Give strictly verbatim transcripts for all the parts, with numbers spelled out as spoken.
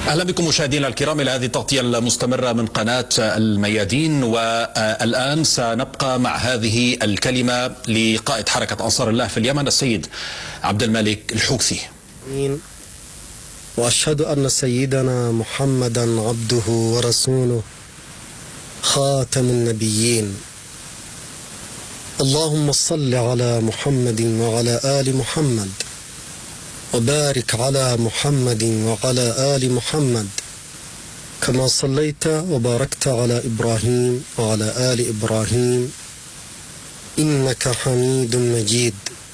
أهلا بكم مشاهدينا الكرام إلى هذه التغطية المستمرة من قناة الميادين. والآن سنبقى مع هذه الكلمة لقائد حركة أنصار الله في اليمن السيد عبد الملك الحوثي. وأشهد أن سيدنا محمدا عبده ورسوله خاتم النبيين. اللهم صل على محمد وعلى آل محمد وبارك على محمد وعلى آل محمد كما صليت وباركت على إبراهيم وعلى آل إبراهيم إنك حميد مجيد.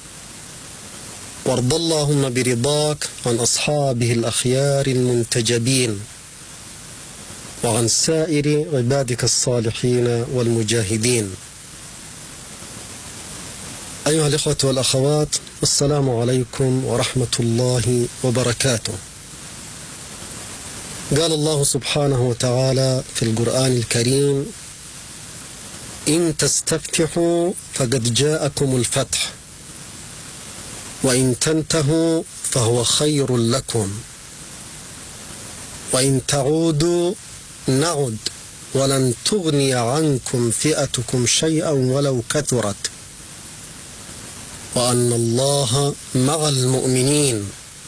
وارض اللهم برضاك عن أصحابه الأخيار المنتجبين وعن سائر عبادك الصالحين والمجاهدين. أيها الإخوة والأخوات، السلام عليكم ورحمة الله وبركاته. قال الله سبحانه وتعالى في القرآن الكريم: إن تستفتحوا فقد جاءكم الفتح وإن تنتهوا فهو خير لكم وإن تعودوا نعد ولن تغني عنكم فئتكم شيئا ولو كثرت وأن الله مع المؤمنين.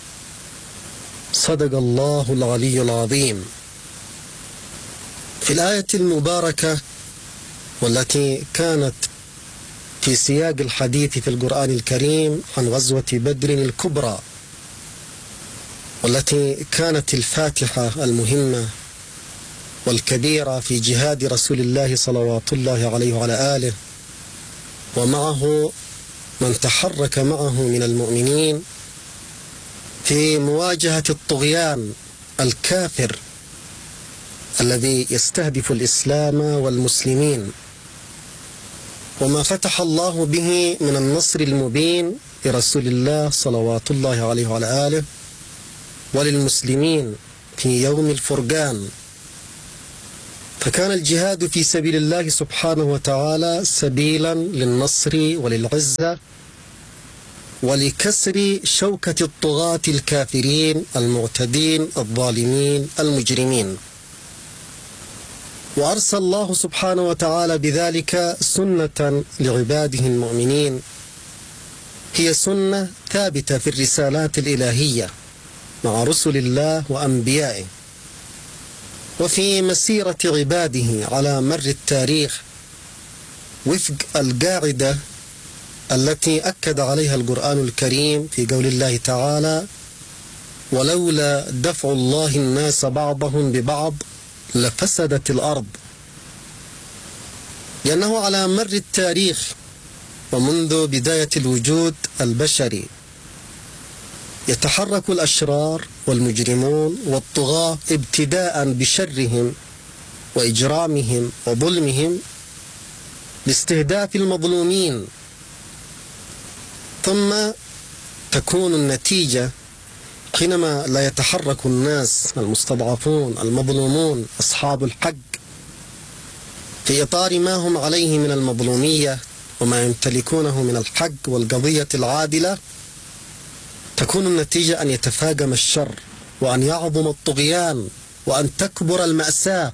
صدق الله العلي العظيم. في الآية المباركة والتي كانت في سياق الحديث في القرآن الكريم عن غزوة بدر الكبرى، والتي كانت الفاتحة المهمة والكبيرة في جهاد رسول الله صلوات الله عليه وعلى آله، ومعه من تحرك معه من المؤمنين في مواجهة الطغيان الكافر الذي يستهدف الإسلام والمسلمين، وما فتح الله به من النصر المبين لرسول الله صلوات الله عليه وعلى آله وللمسلمين في يوم الفرقان. فكان الجهاد في سبيل الله سبحانه وتعالى سبيلا للنصر وللعزة ولكسر شوكة الطغاة الكافرين المعتدين الظالمين المجرمين. وأرسل الله سبحانه وتعالى بذلك سنة لعباده المؤمنين، هي سنة ثابتة في الرسالات الإلهية مع رسل الله وأنبيائه وفي مسيرة عباده على مر التاريخ، وفق القاعدة التي أكد عليها القرآن الكريم في قول الله تعالى: ولولا دفع الله الناس بعضهم ببعض لفسدت الأرض. لأنه على مر التاريخ ومنذ بداية الوجود البشري يتحرك الأشرار والمجرمون والطغاة ابتداء بشرهم وإجرامهم وظلمهم لاستهداف المظلومين، ثم تكون النتيجة حينما لا يتحرك الناس المستضعفون المظلومون أصحاب الحق في إطار ما هم عليه من المظلومية وما يمتلكونه من الحق والقضية العادلة، تكون النتيجة أن يتفاقم الشر وأن يعظم الطغيان وأن تكبر المأساة.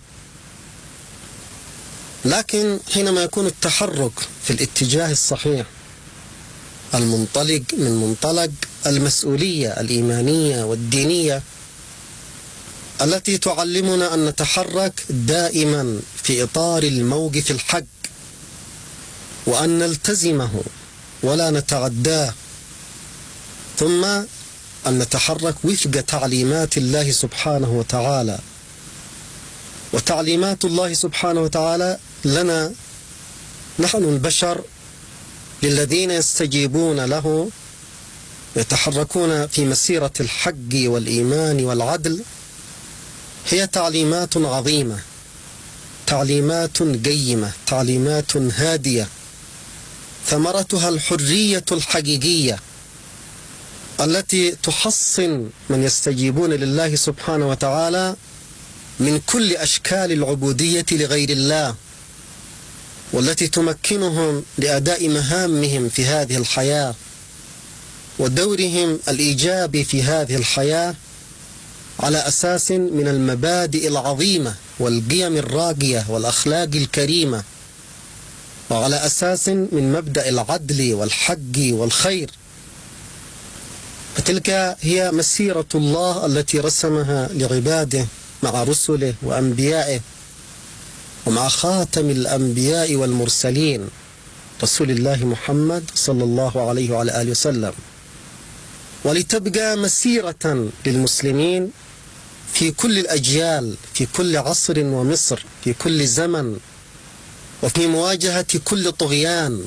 لكن حينما يكون التحرك في الاتجاه الصحيح المنطلق من منطلق المسؤولية الإيمانية والدينية التي تعلمنا أن نتحرك دائما في إطار الموقف الحق وأن نلتزمه ولا نتعداه، ثم أن نتحرك وفق تعليمات الله سبحانه وتعالى. وتعليمات الله سبحانه وتعالى لنا نحن البشر للذين يستجيبون له يتحركون في مسيرة الحق والإيمان والعدل هي تعليمات عظيمة، تعليمات قيمة، تعليمات هادية، ثمرتها الحرية الحقيقية التي تحصن من يستجيبون لله سبحانه وتعالى من كل أشكال العبودية لغير الله، والتي تمكنهم لأداء مهامهم في هذه الحياة ودورهم الإيجابي في هذه الحياة على أساس من المبادئ العظيمة والقيم الراقية والأخلاق الكريمة، وعلى أساس من مبدأ العدل والحق والخير. فتلك هي مسيرة الله التي رسمها لعباده مع رسله وأنبيائه، ومع خاتم الأنبياء والمرسلين رسول الله محمد صلى الله عليه وعلى آله وسلم، ولتبقى مسيرة للمسلمين في كل الأجيال، في كل عصر ومصر، في كل زمن، وفي مواجهة كل طغيان.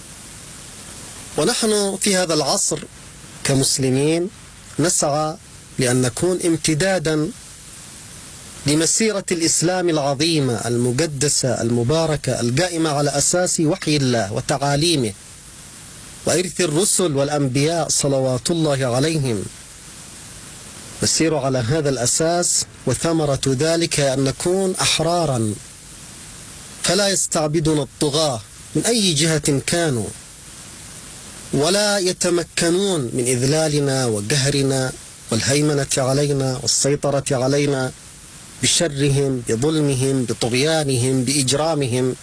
ونحن في هذا العصر كمسلمين نسعى لأن نكون امتدادا لمسيرة الإسلام العظيمة المقدسة المباركة القائمة على أساس وحي الله وتعاليمه وإرث الرسل والأنبياء صلوات الله عليهم. نسير على هذا الأساس، وثمرة ذلك أن نكون أحرارا فلا يستعبدنا الطغاة من أي جهة كانوا، ولا يتمكنون من إذلالنا وقهرنا والهيمنة علينا والسيطرة علينا بشرهم بظلمهم بطغيانهم بإجرامهم.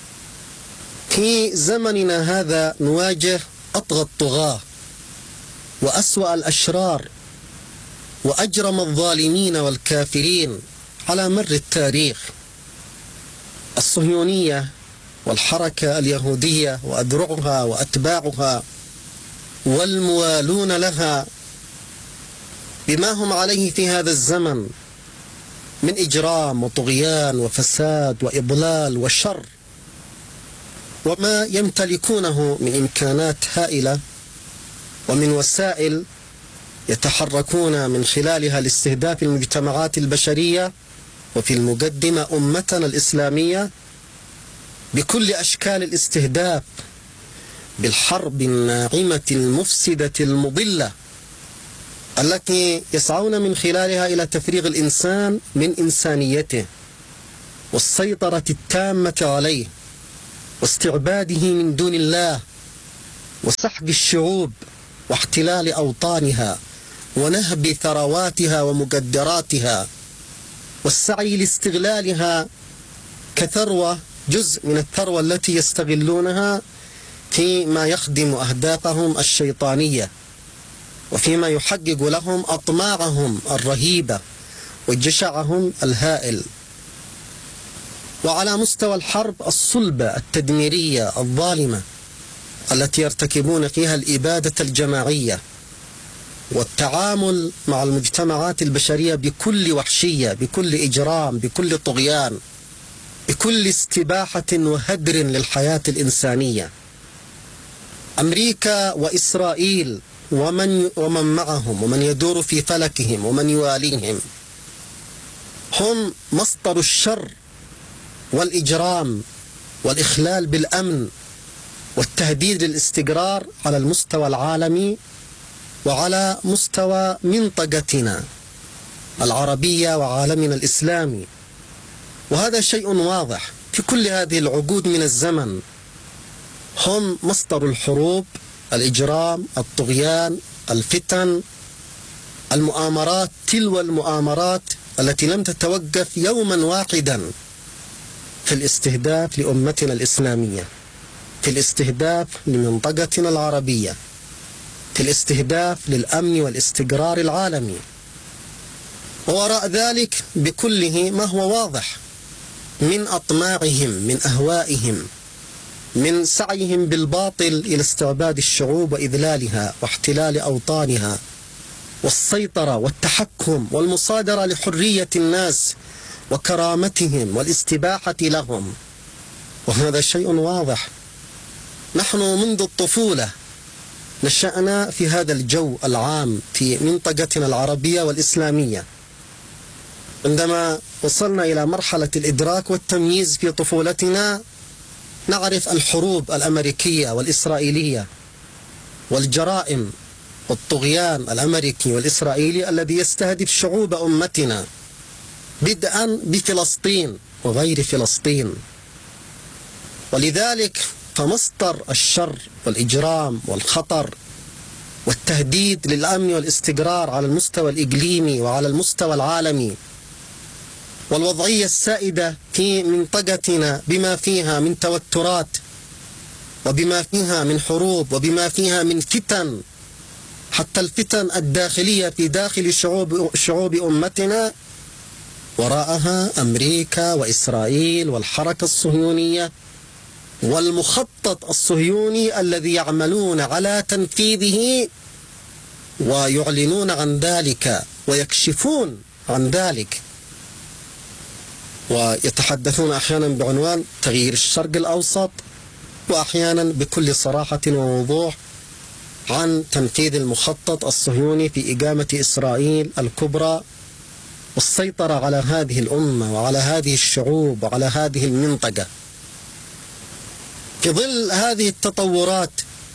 في زمننا هذا نواجه أطغى الطغاة وأسوأ الأشرار وأجرم الظالمين والكافرين على مر التاريخ. الصهيونية والحركة اليهودية وأذرعها وأتباعها والموالون لها بما هم عليه في هذا الزمن من إجرام وطغيان وفساد وإضلال وشر، وما يمتلكونه من إمكانات هائلة ومن وسائل يتحركون من خلالها لاستهداف المجتمعات البشرية، وفي المقدمة أمتنا الإسلامية، بكل أشكال الاستهداف، بالحرب الناعمة المفسدة المضلة التي يسعون من خلالها إلى تفريغ الإنسان من إنسانيته والسيطرة التامة عليه واستعباده من دون الله وسحق الشعوب واحتلال أوطانها ونهب ثرواتها ومقدراتها والسعي لاستغلالها كثروة، جزء من الثروة التي يستغلونها فيما يخدم أهدافهم الشيطانية وفيما يحقق لهم أطماعهم الرهيبة وجشعهم الهائل. وعلى مستوى الحرب الصلبة التدميرية الظالمة التي يرتكبون فيها الإبادة الجماعية والتعامل مع المجتمعات البشرية بكل وحشية، بكل إجرام، بكل طغيان، بكل استباحة وهدر للحياة الإنسانية. أمريكا وإسرائيل ومن ومن معهم ومن يدور في فلكهم ومن يواليهم هم مصدر الشر والإجرام والإخلال بالأمن والتهديد للاستقرار على المستوى العالمي وعلى مستوى منطقتنا العربية وعالمنا الإسلامي. وهذا شيء واضح في كل هذه العقود من الزمن. هم مصدر الحروب، الإجرام، الطغيان، الفتن، المؤامرات تلو المؤامرات التي لم تتوقف يوما واحدا في الاستهداف لأمتنا الإسلامية، في الاستهداف لمنطقتنا العربية، في الاستهداف للأمن والاستقرار العالمي. ووراء ذلك بكله ما هو واضح من أطماعهم، من أهوائهم، من سعيهم بالباطل إلى استعباد الشعوب وإذلالها واحتلال أوطانها والسيطرة والتحكم والمصادرة لحرية الناس وكرامتهم والاستباحة لهم. وهذا شيء واضح. نحن منذ الطفولة نشأنا في هذا الجو العام في منطقتنا العربية والإسلامية. عندما وصلنا إلى مرحلة الإدراك والتمييز في طفولتنا نعرف الحروب الأمريكية والإسرائيلية والجرائم والطغيان الأمريكي والإسرائيلي الذي يستهدف شعوب أمتنا، بدءا بفلسطين وغير فلسطين. ولذلك فمصدر الشر والإجرام والخطر والتهديد للأمن والاستقرار على المستوى الإقليمي وعلى المستوى العالمي، والوضعية السائدة في منطقتنا بما فيها من توترات وبما فيها من حروب وبما فيها من فتن، حتى الفتن الداخلية في داخل شعوب, شعوب أمتنا، وراءها أمريكا وإسرائيل والحركة الصهيونية والمخطط الصهيوني الذي يعملون على تنفيذه ويعلنون عن ذلك ويكشفون عن ذلك، ويتحدثون أحيانا بعنوان تغيير الشرق الأوسط، وأحيانا بكل صراحة ووضوح عن تنفيذ المخطط الصهيوني في إقامة إسرائيل الكبرى والسيطرة على هذه الأمة وعلى هذه الشعوب وعلى هذه المنطقة. في ظل هذه التطورات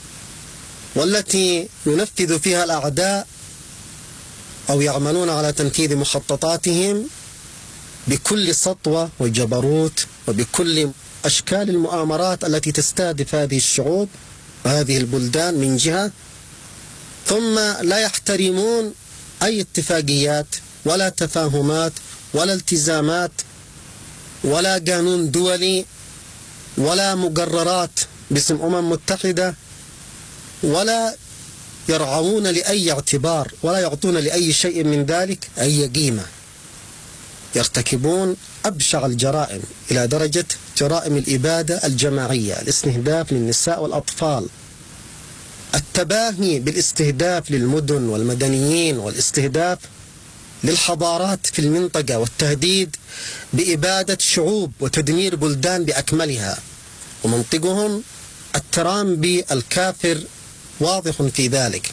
والتي ينفذ فيها الأعداء أو يعملون على تنفيذ مخططاتهم بكل سطوة وجبروت وبكل أشكال المؤامرات التي تستهدف هذه الشعوب وهذه البلدان من جهة، ثم لا يحترمون أي اتفاقيات ولا تفاهمات ولا التزامات ولا قانون دولي ولا مقررات باسم أمم متحدة، ولا يرعون لأي اعتبار ولا يعطون لأي شيء من ذلك أي قيمة. يرتكبون أبشع الجرائم إلى درجة جرائم الإبادة الجماعية، الاستهداف للنساء والأطفال، التباهي بالاستهداف للمدن والمدنيين والاستهداف للحضارات في المنطقة، والتهديد بإبادة شعوب وتدمير بلدان بأكملها، ومنطقهم الترام بالكافر واضح في ذلك.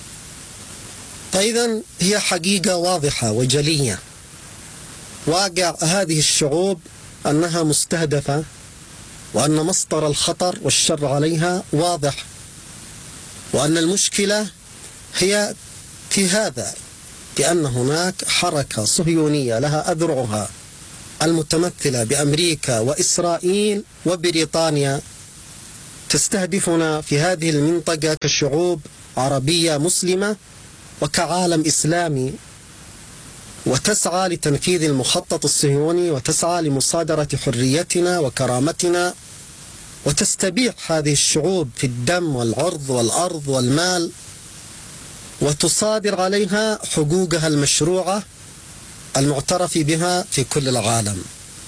فإذا هي حقيقة واضحة وجلية، واقع هذه الشعوب أنها مستهدفة وأن مصدر الخطر والشر عليها واضح، وأن المشكلة هي في هذا، بأن هناك حركة صهيونية لها أذرعها المتمثلة بأمريكا وإسرائيل وبريطانيا تستهدفنا في هذه المنطقة كشعوب عربية مسلمة وكعالم إسلامي، وتسعى لتنفيذ المخطط الصهيوني وتسعى لمصادرة حريتنا وكرامتنا، وتستبيح هذه الشعوب في الدم والعرض والأرض والمال، وتصادر عليها حقوقها المشروعة المعترف بها في كل العالم.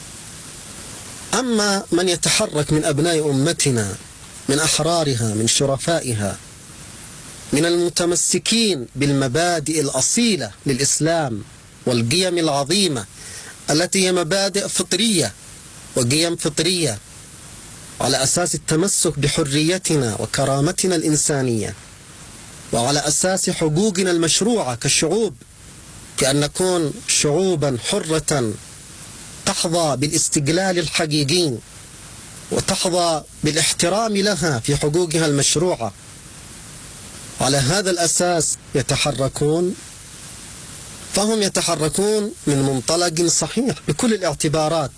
أما من يتحرك من أبناء أمتنا، من أحرارها، من شرفائها، من المتمسكين بالمبادئ الأصيلة للإسلام والقيم العظيمة التي هي مبادئ فطرية وقيم فطرية على أساس التمسك بحريتنا وكرامتنا الإنسانية، وعلى أساس حقوقنا المشروعة كشعوب، بأن نكون شعوبا حرة تحظى بالاستقلال الحقيقي وتحظى بالاحترام لها في حقوقها المشروعة. على هذا الأساس يتحركون، فهم يتحركون من منطلق صحيح بكل الاعتبارات،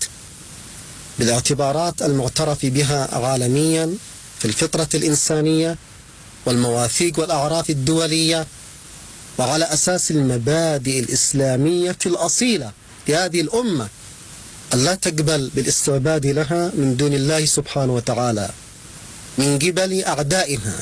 بالاعتبارات المعترف بها عالميا في الفطرة الإنسانية والمواثيق والأعراف الدولية، وعلى أساس المبادئ الإسلامية الأصيلة لهذه الأمة ألا تقبل بالاستعباد لها من دون الله سبحانه وتعالى من قبل أعدائها.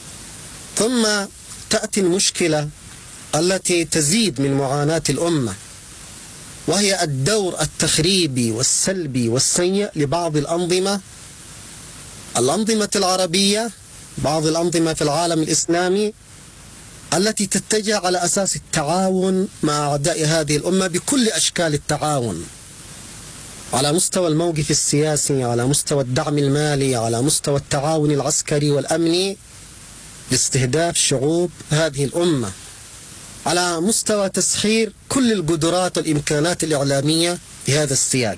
ثم تأتي المشكلة التي تزيد من معاناة الأمة، وهي الدور التخريبي والسلبي والسيء لبعض الأنظمة الأنظمة العربية، بعض الأنظمة في العالم الإسلامي التي تتجه على أساس التعاون مع أعداء هذه الأمة بكل أشكال التعاون، على مستوى الموقف السياسي، على مستوى الدعم المالي، على مستوى التعاون العسكري والأمني لاستهداف شعوب هذه الأمة، على مستوى تسخير كل القدرات والإمكانات الإعلامية في هذا السياق.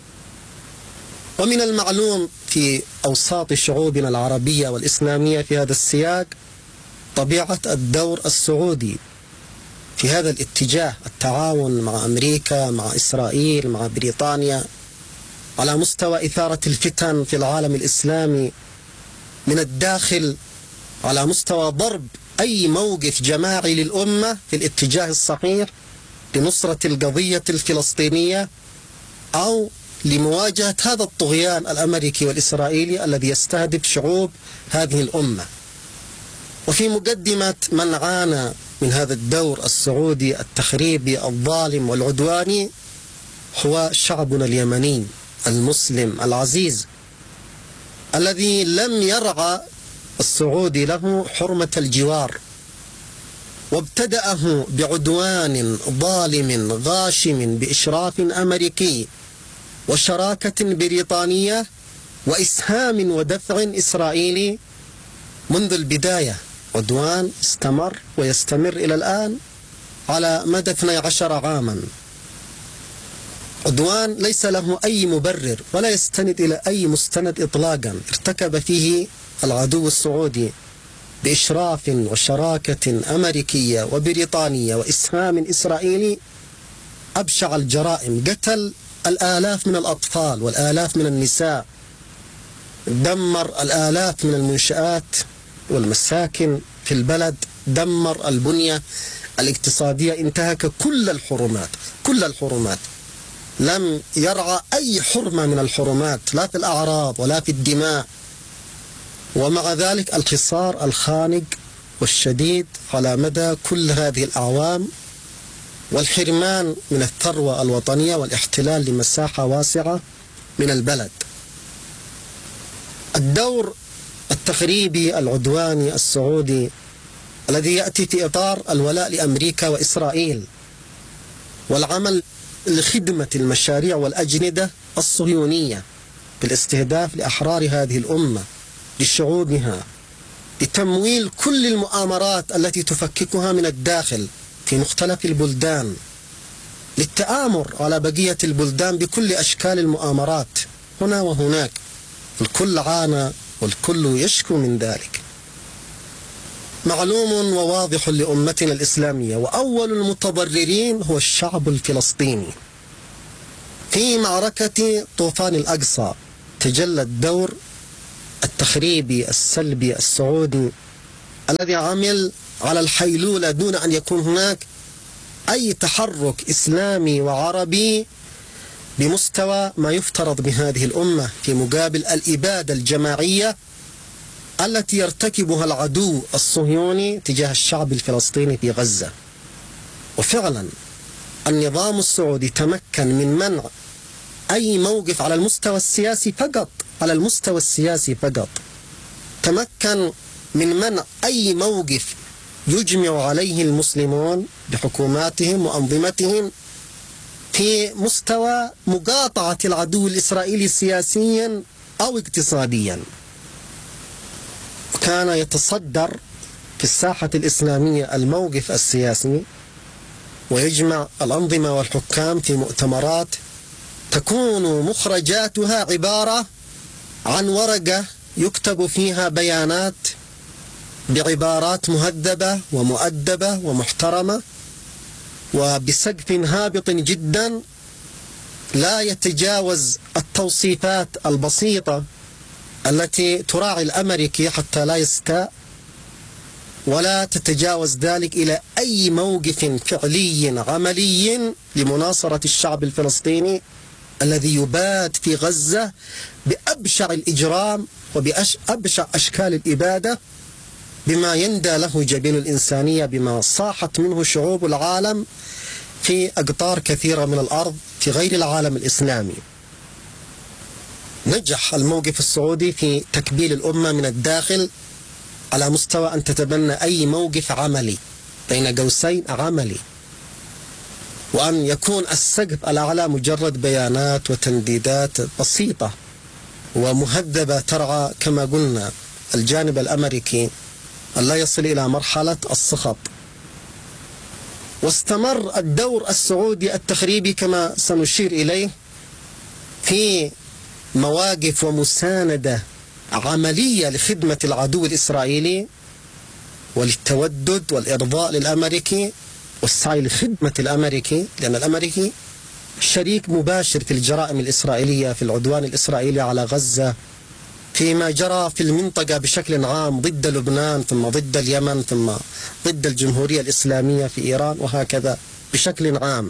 ومن المعلوم في أوساط شعوبنا العربية والإسلامية في هذا السياق طبيعة الدور السعودي في هذا الاتجاه، التعاون مع أمريكا، مع إسرائيل، مع بريطانيا، على مستوى إثارة الفتن في العالم الإسلامي من الداخل، على مستوى ضرب أي موقف جماعي للأمة في الاتجاه الصحيح لنصرة القضية الفلسطينية أو لمواجهة هذا الطغيان الأمريكي والإسرائيلي الذي يستهدف شعوب هذه الأمة. وفي مقدمة من عانى من هذا الدور السعودي التخريبي الظالم والعدواني هو شعبنا اليمني المسلم العزيز، الذي لم يرعى السعودي له حرمة الجوار، وابتدأه بعدوان ظالم غاشم بإشراف أمريكي وشراكة بريطانية وإسهام ودفع إسرائيلي منذ البداية. عدوان استمر ويستمر إلى الآن على مدى اثني عشر عاما. عدوان ليس له أي مبرر ولا يستند إلى أي مستند إطلاقا ارتكب فيه العدو السعودي بإشراف وشراكة أمريكية وبريطانية وإسهام إسرائيلي أبشع الجرائم. قتل الآلاف من الأطفال والآلاف من النساء، دمر الآلاف من المنشآت والمساكن في البلد، دمر البنية الاقتصادية، انتهك كل الحرمات كل الحرمات لم يرعى أي حرمة من الحرمات لا في الأعراض ولا في الدماء. ومع ذلك الحصار الخانق والشديد على مدى كل هذه الأعوام، والحرمان من الثروة الوطنية والاحتلال لمساحة واسعة من البلد. الدور التخريبي العدواني السعودي الذي يأتي في إطار الولاء لأمريكا وإسرائيل والعمل لخدمة المشاريع والأجندة الصهيونية بالاستهداف لأحرار هذه الأمة، لشعوبها، لتمويل كل المؤامرات التي تفككها من الداخل في مختلف البلدان، للتآمر على بقية البلدان بكل أشكال المؤامرات هنا وهناك. الكل عانى والكل يشكو من ذلك. معلوم وواضح لأمتنا الإسلامية، وأول المتضررين هو الشعب الفلسطيني. في معركة طوفان الأقصى تجلى الدور التخريبي السلبي السعودي الذي عمل على الحيلولة دون أن يكون هناك أي تحرك إسلامي وعربي بمستوى ما يفترض بهذه الأمة في مقابل الإبادة الجماعية التي يرتكبها العدو الصهيوني تجاه الشعب الفلسطيني في غزة. وفعلا النظام السعودي تمكن من منع أي موقف على المستوى السياسي فقط على المستوى السياسي فقط تمكن من منع أي موقف يجمع عليه المسلمون بحكوماتهم وأنظمتهم في مستوى مقاطعة العدو الإسرائيلي سياسيا أو اقتصاديا. كان يتصدر في الساحة الإسلامية الموقف السياسي ويجمع الأنظمة والحكام في مؤتمرات تكون مخرجاتها عبارة عن ورقة يكتب فيها بيانات بعبارات مهذبة ومؤدبة ومحترمة وبسقف هابط جدا لا يتجاوز التوصيفات البسيطة التي تراعي الأمريكي حتى لا يستاء، ولا تتجاوز ذلك إلى أي موقف فعلي عملي لمناصرة الشعب الفلسطيني الذي يبات في غزة بأبشع الإجرام وبأبشع أشكال الإبادة، بما يندى له جبين الإنسانية، بما صاحت منه شعوب العالم في أقطار كثيرة من الأرض في غير العالم الإسلامي. نجح الموقف السعودي في تكبيل الأمة من الداخل على مستوى أن تتبنى أي موقف عملي بين قوسين عملي، وأن يكون السقف الأعلى مجرد بيانات وتنديدات بسيطة ومهذبة ترعى كما قلنا الجانب الأمريكي أن لا يصل إلى مرحلة السخط. واستمر الدور السعودي التخريبي كما سنشير إليه في مواقف ومساندة عملية لخدمة العدو الإسرائيلي وللتودد والإرضاء للأمريكي والسعي لخدمة الأمريكي، لأن الأمريكي شريك مباشر في الجرائم الإسرائيلية في العدوان الإسرائيلي على غزة فيما جرى في المنطقة بشكل عام ضد لبنان، ثم ضد اليمن، ثم ضد الجمهورية الإسلامية في إيران، وهكذا بشكل عام.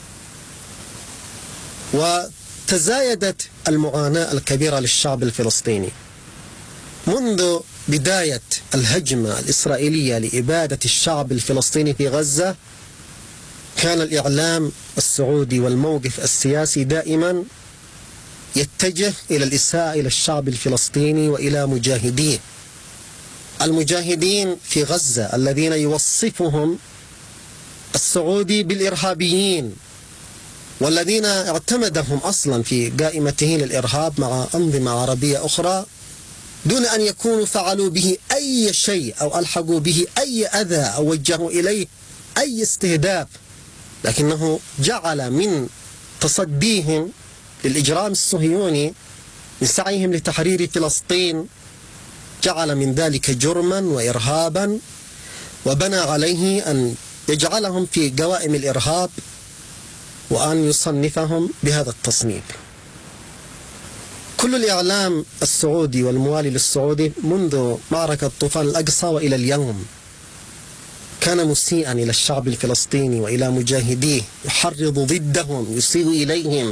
وتزايدت المعاناة الكبيرة للشعب الفلسطيني منذ بداية الهجمة الإسرائيلية لإبادة الشعب الفلسطيني في غزة. كان الإعلام السعودي والموقف السياسي دائما يتجه إلى الإساءة إلى الشعب الفلسطيني وإلى مجاهديه، المجاهدين في غزة الذين يوصفهم السعودي بالإرهابيين، والذين اعتمدهم أصلا في قائمته للإرهاب مع أنظمة عربية أخرى دون أن يكونوا فعلوا به أي شيء أو ألحقوا به أي أذى أو وجهوا إليه أي استهداف، لكنه جعل من تصديهم للإجرام الصهيوني من سعيهم لتحرير فلسطين، جعل من ذلك جرما وإرهابا، وبنى عليه أن يجعلهم في قوائم الإرهاب وأن يصنفهم بهذا التصنيف. كل الإعلام السعودي والموالي للسعودي منذ معركة طوفان الأقصى وإلى اليوم كان مسيئا إلى الشعب الفلسطيني وإلى مجاهديه، يحرض ضدهم، يسيء إليهم،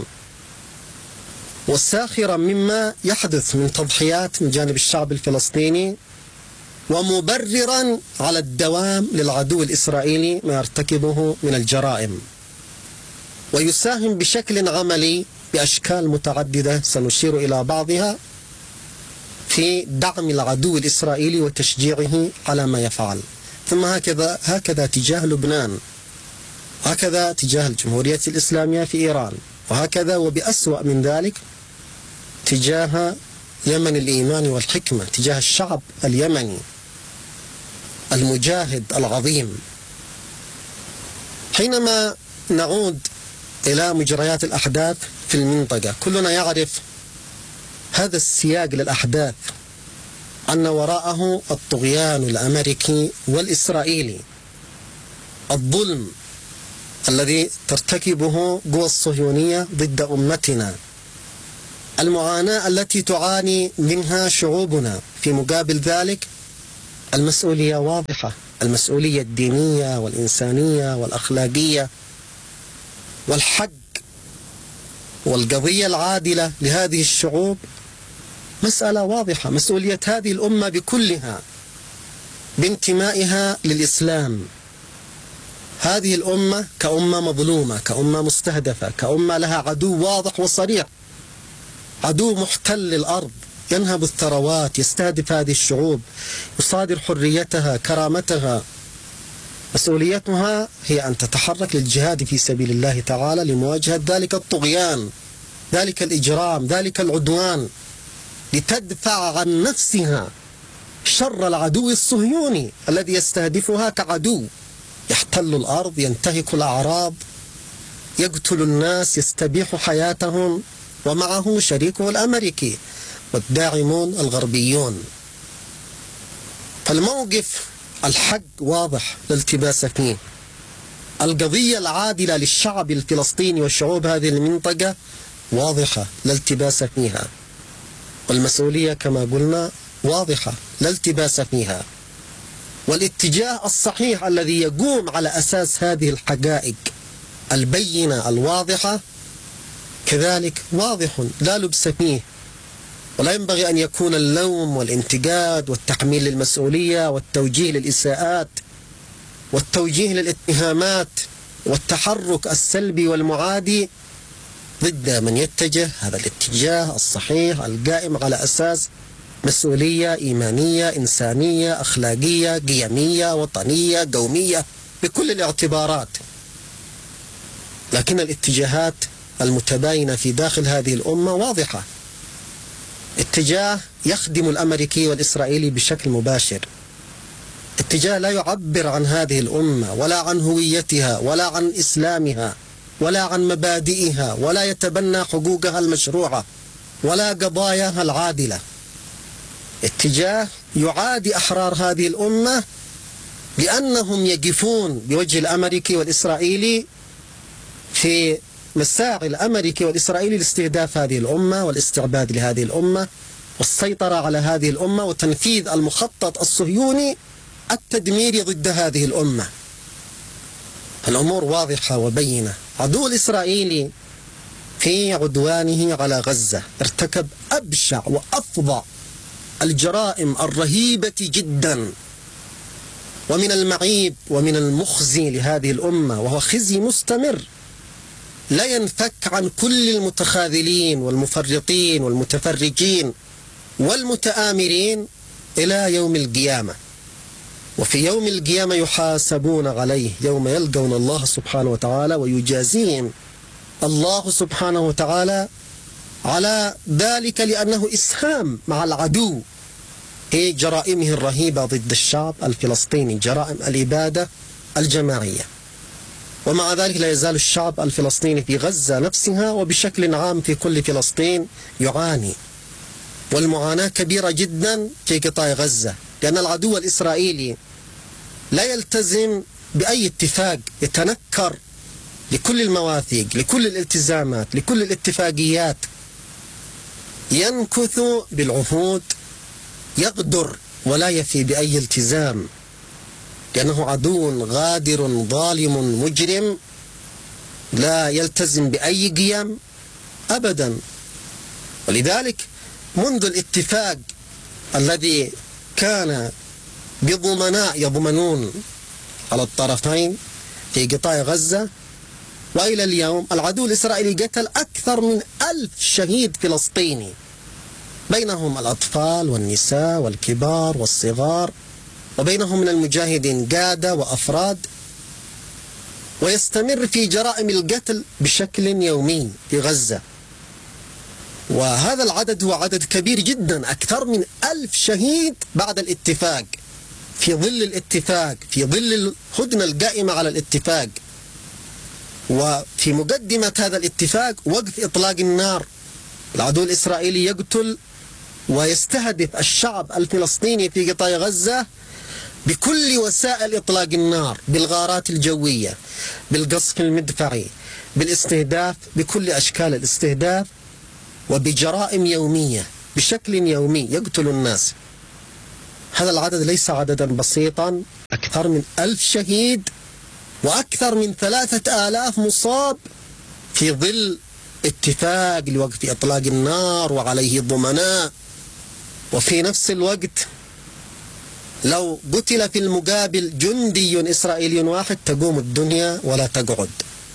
وساخرا مما يحدث من تضحيات من جانب الشعب الفلسطيني، ومبررا على الدوام للعدو الإسرائيلي ما يرتكبه من الجرائم، ويساهم بشكل عملي بأشكال متعددة سنشير إلى بعضها في دعم العدو الإسرائيلي وتشجيعه على ما يفعل. ثم هكذا هكذا تجاه لبنان، هكذا تجاه الجمهورية الإسلامية في إيران، وهكذا وبأسوأ من ذلك تجاه يمن الإيمان والحكمة، تجاه الشعب اليمني المجاهد العظيم. حينما نعود إلى مجريات الأحداث في المنطقة، كلنا يعرف هذا السياق للأحداث أن وراءه الطغيان الأمريكي والإسرائيلي، الظلم الذي ترتكبه قوى الصهيونية ضد أمتنا، المعاناة التي تعاني منها شعوبنا. في مقابل ذلك المسؤولية واضحة، المسؤولية الدينية والإنسانية والأخلاقية والحق والقضية العادلة لهذه الشعوب مسألة واضحة. مسؤولية هذه الأمة بكلها بانتمائها للإسلام، هذه الأمة كأمة مظلومة، كأمة مستهدفة، كأمة لها عدو واضح وصريح، عدو محتل الأرض ينهب الثروات، يستهدف هذه الشعوب، يصادر حريتها، كرامتها. مسؤوليتها هي أن تتحرك للجهاد في سبيل الله تعالى لمواجهة ذلك الطغيان، ذلك الإجرام، ذلك العدوان، لتدفع عن نفسها شر العدو الصهيوني الذي يستهدفها كعدو، يحتل الأرض، ينتهك الأعراض، يقتل الناس، يستبيح حياتهم، ومعه شريكه الأمريكي والداعمون الغربيون. فالموقف الحق واضح لا التباس فيه، القضية العادلة للشعب الفلسطيني والشعوب هذه المنطقة واضحة لا التباس فيها، والمسؤولية كما قلنا واضحة لا التباس فيها، والاتجاه الصحيح الذي يقوم على أساس هذه الحقائق البينة الواضحة كذلك واضح لا لبس فيه. ولا ينبغي أن يكون اللوم والانتقاد والتحميل للمسؤولية والتوجيه للإساءات والتوجيه للاتهامات والتحرك السلبي والمعادي ضد من يتجه هذا الاتجاه الصحيح القائم على أساس مسؤولية إيمانية إنسانية أخلاقية قيمية وطنية قومية بكل الاعتبارات. لكن الاتجاهات المتباينة في داخل هذه الأمة واضحة، اتجاه يخدم الأمريكي والإسرائيلي بشكل مباشر، اتجاه لا يعبر عن هذه الأمة ولا عن هويتها ولا عن إسلامها ولا عن مبادئها ولا يتبنى حقوقها المشروعة ولا قضاياها العادلة، اتجاه يعادي أحرار هذه الأمة لأنهم يقفون بوجه الأمريكي والإسرائيلي في مساعي الأمريكي والإسرائيلي لاستهداف هذه الأمة والاستعباد لهذه الأمة والسيطرة على هذه الأمة وتنفيذ المخطط الصهيوني التدميري ضد هذه الأمة. الأمور واضحة وبينة. عدو الإسرائيلي في عدوانه على غزة ارتكب أبشع وأفظع الجرائم الرهيبة جدا، ومن المعيب ومن المخزي لهذه الأمة، وهو خزي مستمر لا ينفك عن كل المتخاذلين والمفرطين والمتفرجين والمتآمرين إلى يوم القيامة. وفي يوم القيامة يحاسبون عليه، يوم يلقون الله سبحانه وتعالى ويجازيهم الله سبحانه وتعالى على ذلك، لأنه إسهام مع العدو في جرائمه الرهيبة ضد الشعب الفلسطيني، جرائم الإبادة الجماعية. ومع ذلك لا يزال الشعب الفلسطيني في غزة نفسها وبشكل عام في كل فلسطين يعاني، والمعاناة كبيرة جدا في قطاع غزة، لأن العدو الإسرائيلي لا يلتزم بأي اتفاق، يتنكر لكل المواثيق، لكل الالتزامات، لكل الاتفاقيات، ينكث بالعهود، يغدر ولا يفي بأي التزام، لأنه عدو غادر ظالم مجرم لا يلتزم بأي قيم أبدا. ولذلك منذ الاتفاق الذي كان بضمناء يضمنون على الطرفين في قطاع غزة وإلى اليوم، العدو الإسرائيلي قتل أكثر من ألف شهيد فلسطيني، بينهم الأطفال والنساء والكبار والصغار، وبينهم من المجاهدين قادة وأفراد، ويستمر في جرائم القتل بشكل يومي في غزة. وهذا العدد هو عدد كبير جدا، أكثر من ألف شهيد بعد الاتفاق، في ظل الاتفاق، في ظل الهدنة القائمة على الاتفاق. وفي مقدمة هذا الاتفاق وقف إطلاق النار. العدو الإسرائيلي يقتل ويستهدف الشعب الفلسطيني في قطاع غزة بكل وسائل إطلاق النار، بالغارات الجوية، بالقصف المدفعي، بالاستهداف، بكل أشكال الاستهداف، وبجرائم يومية بشكل يومي يقتل الناس. هذا العدد ليس عددا بسيطا، أكثر من ألف شهيد وأكثر من ثلاثة آلاف مصاب في ظل اتفاق لوقف إطلاق النار وعليه ضمناء. وفي نفس الوقت لو قتل في المقابل جندي إسرائيلي واحد تقوم الدنيا ولا تقعد.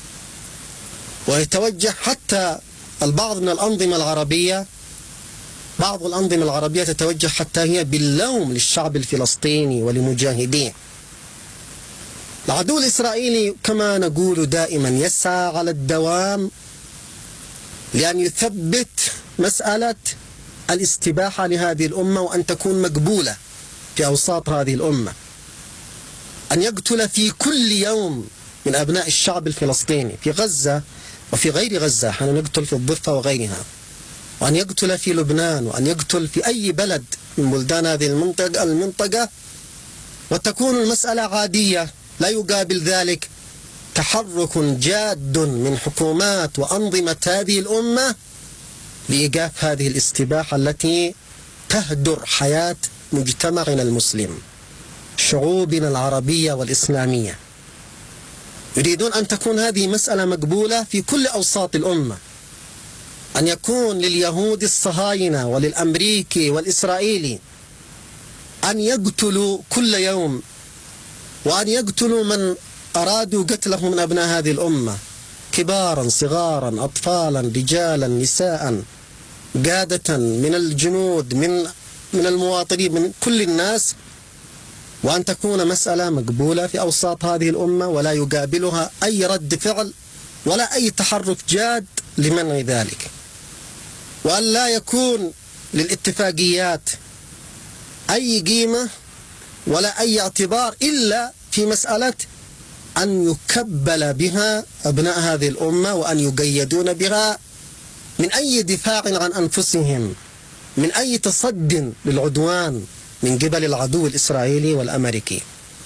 ويتوجه حتى البعض من الأنظمة العربية، بعض الأنظمة العربية تتوجه حتى هي باللوم للشعب الفلسطيني ولمجاهديه. العدو الإسرائيلي كما نقول دائما يسعى على الدوام لأن يثبت مسألة الاستباحة لهذه الأمة وأن تكون مقبولة في أوساط هذه الأمة، أن يقتل في كل يوم من أبناء الشعب الفلسطيني في غزة وفي غير غزة، حين نقتل في الضفة وغيرها، وأن يقتل في لبنان، وأن يقتل في أي بلد من بلدان هذه المنطقة, المنطقة وتكون المسألة عادية، لا يقابل ذلك تحرك جاد من حكومات وأنظمة هذه الأمة لإيقاف هذه الاستباحة التي تهدر حياة مجتمعنا المسلم، شعوبنا العربية والإسلامية. يريدون أن تكون هذه مسألة مقبولة في كل أوساط الأمة، أن يكون لليهود الصهاينة وللأمريكي والإسرائيلي أن يقتلوا كل يوم، وأن يقتلوا من أرادوا قتله من أبناء هذه الأمة، كبارا صغارا أطفالا رجالا نساء، قادة من الجنود من من المواطنين من كل الناس، وأن تكون مسألة مقبولة في أوساط هذه الأمة ولا يقابلها أي رد فعل ولا أي تحرك جاد لمنع ذلك، وأن لا يكون للاتفاقيات أي قيمة ولا أي اعتبار إلا في مسألة أن يكبل بها أبناء هذه الأمة، وأن يقيدون بها من أي دفاع عن أنفسهم، من أي تصد للعدوان من قبل العدو الإسرائيلي والأمريكي.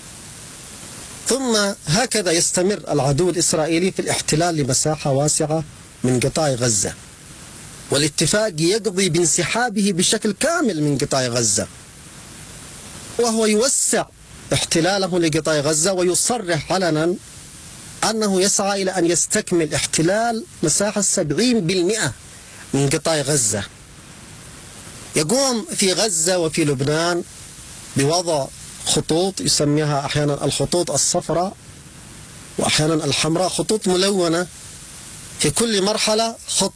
ثم هكذا يستمر العدو الإسرائيلي في الاحتلال لمساحة واسعة من قطاع غزة. والاتفاق يقضي بانسحابه بشكل كامل من قطاع غزة، وهو يوسع احتلاله لقطاع غزة ويصرح علنا أنه يسعى إلى أن يستكمل احتلال مساحة سبعين بالمئة من قطاع غزة. يقوم في غزة وفي لبنان بوضع خطوط يسميها أحيانا الخطوط الصفراء وأحيانا الحمراء، خطوط ملونة، في كل مرحلة خط،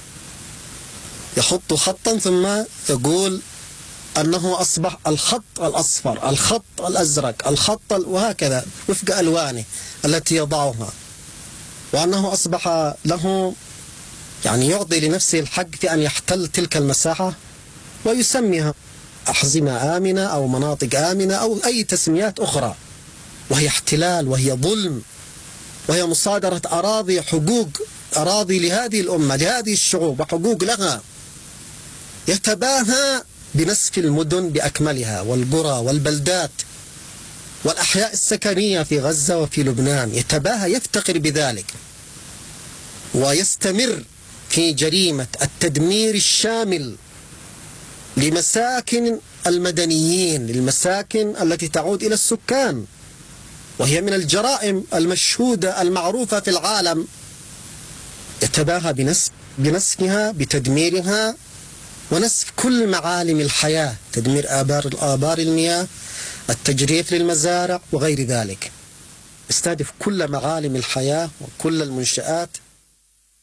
يخط خطا ثم يقول أنه أصبح الخط الأصفر، الخط الأزرق، الخط وهكذا وفق ألوانه التي يضعها، وأنه أصبح له يعني يعطي لنفسه الحق في أن يحتل تلك المساحة ويسميها أحزمة آمنة أو مناطق آمنة أو أي تسميات أخرى، وهي احتلال وهي ظلم وهي مصادرة أراضي، حقوق أراضي لهذه الأمة لهذه الشعوب وحقوق لها. يتباهى بنسف المدن بأكملها والقرى والبلدات والأحياء السكنية في غزة وفي لبنان، يتباهى يفتخر بذلك، ويستمر في جريمة التدمير الشامل لمساكن المدنيين، للمساكن التي تعود إلى السكان، وهي من الجرائم المشهودة المعروفة في العالم. يتباهى بنسف بنسفها بتدميرها ونسف كل معالم الحياة، تدمير آبار آبار المياه، التجريف للمزارع وغير ذلك، يستهدف كل معالم الحياة وكل المنشآت